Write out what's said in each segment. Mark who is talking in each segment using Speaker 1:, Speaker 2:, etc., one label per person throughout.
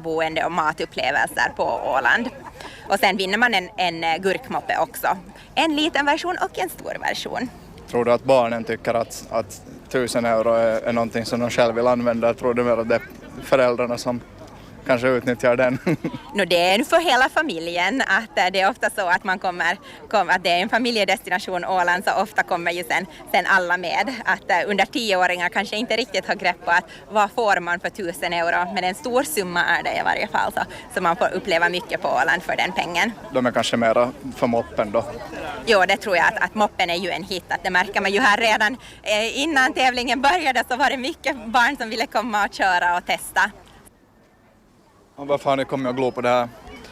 Speaker 1: boende och matupplevelser på Åland. Och sen vinner man en gurkmoppe också. En liten version och en stor version.
Speaker 2: Tror du att barnen tycker att 1000 euro är någonting som de själv vill använda? Tror du mer att det är föräldrarna som kanske utnyttjar den?
Speaker 1: Det är för hela familjen. Att det är ofta så att man kommer att det är en familjedestination Åland, så ofta kommer ju sen alla med. Att under 10-åringar kanske inte riktigt har grepp på att vad får man för 1000 euro, men en stor summa är det i varje fall, så man får uppleva mycket på Åland för den pengen.
Speaker 2: De är kanske mera för moppen då?
Speaker 1: Jo, det tror jag att moppen är ju en hit. Att det märker man ju här redan innan tävlingen började, så var det mycket barn som ville komma och köra och testa.
Speaker 2: Och varför har ni kommit och glå på det här?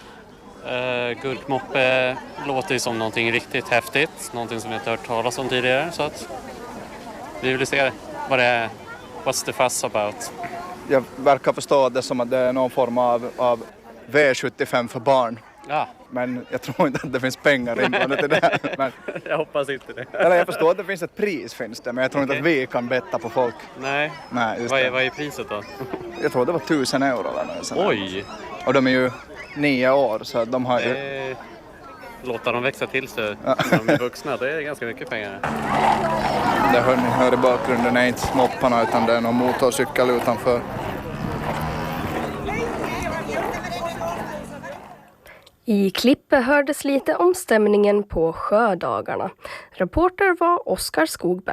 Speaker 3: Gurkmoppe låter ju som någonting riktigt häftigt. Någonting som vi inte hört talas om tidigare. Så att vi vill se vad det är. What's the fuss about?
Speaker 2: Jag verkar förstå det som att det är någon form av V75 för barn.
Speaker 3: Ja.
Speaker 2: Men jag tror inte att det finns pengar inblandat i det. Men,
Speaker 3: Jag hoppas inte det.
Speaker 2: eller jag förstår att det finns ett pris, finns det, men jag tror inte att vi kan betta på folk.
Speaker 3: Nej,
Speaker 2: Just
Speaker 3: vad
Speaker 2: det.
Speaker 3: är priset då?
Speaker 2: Jag tror det var 1000 euro eller något sånt.
Speaker 3: Oj!
Speaker 2: Och de är ju 9 år, så de har ju...
Speaker 3: Låta dem växa till sig när de är vuxna, det är ganska mycket pengar.
Speaker 2: Det hör i bakgrunden är inte mopparna, utan det är någon motorcykel utanför.
Speaker 4: I klippet hördes lite om stämningen på sjödagarna. Reporter var Oskar Skogberg.